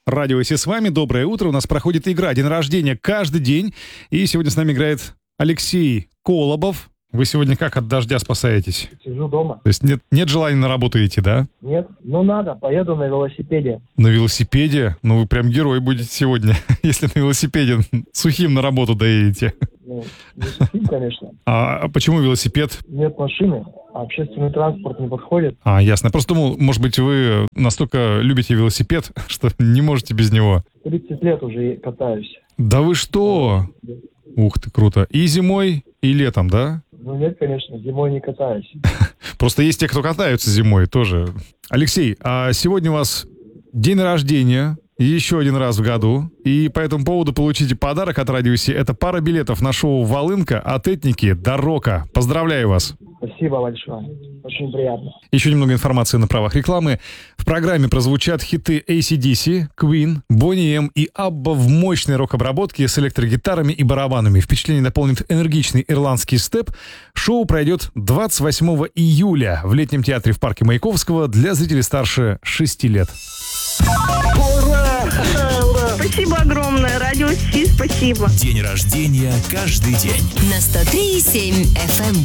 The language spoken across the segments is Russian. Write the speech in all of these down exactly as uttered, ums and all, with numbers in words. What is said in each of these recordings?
Радио Си с вами. Доброе утро. У нас проходит игра «День рождения» каждый день. И сегодня с нами играет Алексей Колобов. Вы сегодня как от дождя спасаетесь? Сижу дома. То есть нет, нет желания на работу идти, да? Нет, ну надо, поеду на велосипеде. На велосипеде? Ну вы прям герой будете сегодня, если на велосипеде сухим на работу доедете. Ну, не сухим, конечно. А почему велосипед? Нет машины, а общественный транспорт не подходит. А, ясно. Я просто думал, может быть, вы настолько любите велосипед, что не можете без него. тридцать лет уже катаюсь. Да вы что? Ух ты, круто. И зимой, и летом, да? Ну нет, конечно, зимой не катаюсь. Просто есть те, кто катаются зимой тоже. Алексей, а сегодня у вас день рождения, еще один раз в году. И по этому поводу получите подарок от Радио Си. Это пара билетов на шоу «Волынка» от Этники до рока. Поздравляю вас. Спасибо большое. Очень приятно. Еще немного информации на правах рекламы. В программе прозвучат хиты эй си ди си, Queen, Boney эм и Абба в мощной рок-обработке с электрогитарами и барабанами. Впечатление дополнит энергичный ирландский степ. Шоу пройдет двадцать восьмого июля в летнем театре в парке Маяковского для зрителей старше шести лет. Ура! Ура! Спасибо огромное. Радио Си, спасибо. День рождения каждый день. На сто три и семь эф эм.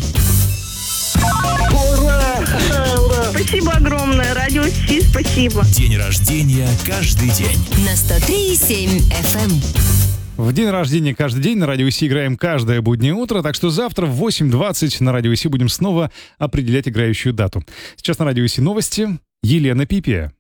Ура! Ура! Спасибо огромное. Радио Си, спасибо. День рождения каждый день. На сто три и семь эф эм. В день рождения каждый день на Радио Си играем каждое буднее утро, так что завтра в восемь двадцать на Радио Си будем снова определять играющую дату. Сейчас на Радио Си новости. Елена Пипия.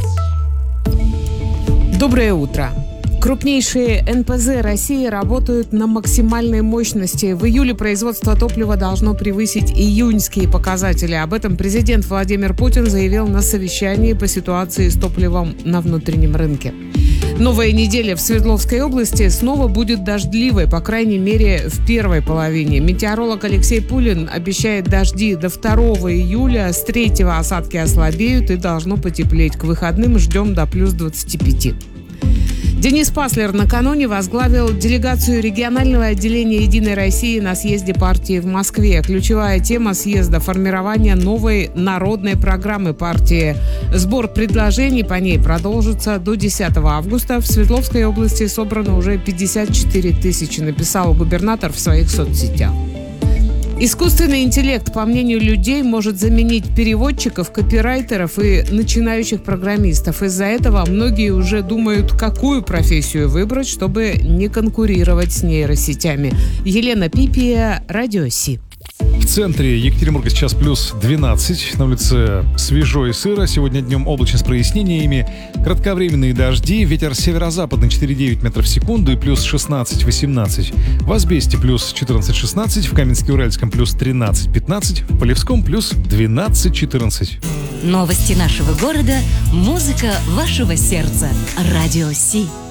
Доброе утро. Крупнейшие эн пэ зэ России работают на максимальной мощности. В июле производство топлива должно превысить июньские показатели. Об этом президент Владимир Путин заявил на совещании по ситуации с топливом на внутреннем рынке. Новая неделя в Свердловской области снова будет дождливой, по крайней мере, в первой половине. Метеоролог Алексей Пулин обещает дожди до второго июля. С третьего осадки ослабеют и должно потеплеть. К выходным ждем до плюс двадцати пяти. Денис Паслер накануне возглавил делегацию регионального отделения «Единой России» на съезде партии в Москве. Ключевая тема съезда – формирование новой народной программы партии. Сбор предложений по ней продолжится до десятого августа. В Свердловской области собрано уже пятьдесят четыре тысячи, написал губернатор в своих соцсетях. Искусственный интеллект, по мнению людей, может заменить переводчиков, копирайтеров и начинающих программистов. Из-за этого многие уже думают, какую профессию выбрать, чтобы не конкурировать с нейросетями. Елена Пипия, Радио Си. В центре Екатеринбурга сейчас плюс двенадцать, на улице свежо и сыро. Сегодня днем облачно с прояснениями, кратковременные дожди, ветер северо-западный четыре девять метров в секунду и плюс шестнадцать восемнадцать. В Асбесте плюс четырнадцать шестнадцать, в Каменске-Уральском плюс тринадцать пятнадцать, в Полевском плюс двенадцать четырнадцать. Новости нашего города, музыка вашего сердца. Радио Си.